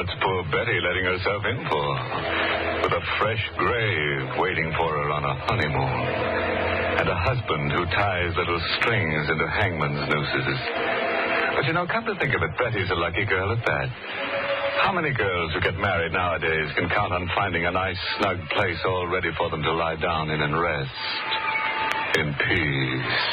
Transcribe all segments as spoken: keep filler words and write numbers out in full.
What's poor Betty letting herself in for? With a fresh grave waiting for her on a honeymoon. And a husband who ties little strings into hangman's nooses. But you know, come to think of it, Betty's a lucky girl at that. How many girls who get married nowadays can count on finding a nice, snug place all ready for them to lie down in and rest? In peace.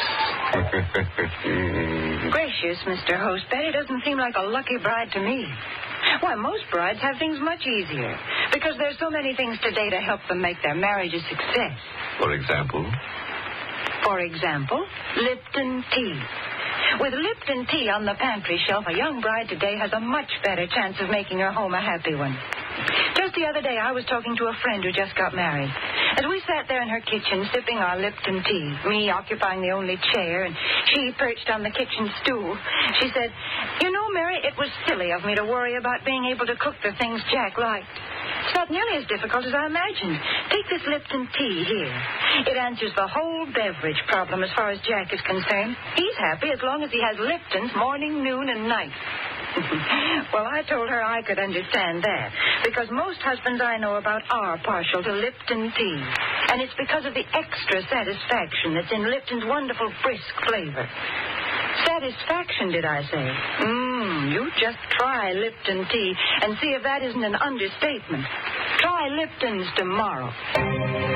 Gracious, Mister Host, Betty doesn't seem like a lucky bride to me. Why, most brides have things much easier. Because there's so many things today to help them make their marriage a success. For example? For example, Lipton tea. With Lipton tea on the pantry shelf, a young bride today has a much better chance of making her home a happy one. Just the other day, I was talking to a friend who just got married. As we sat there in her kitchen sipping our Lipton tea, me occupying the only chair and she perched on the kitchen stool, she said, "You know, Mary, it was silly of me to worry about being able to cook the things Jack liked. It's not nearly as difficult as I imagined. Take this Lipton tea here. It answers the whole beverage problem as far as Jack is concerned. He's happy as long as he has Lipton's morning, noon, and night." Well, I told her I could understand that, because most husbands I know about are partial to Lipton tea. And it's because of the extra satisfaction that's in Lipton's wonderful brisk flavor. Satisfaction, did I say? Mmm, you just try Lipton tea and see if that isn't an understatement. Try Lipton's tomorrow.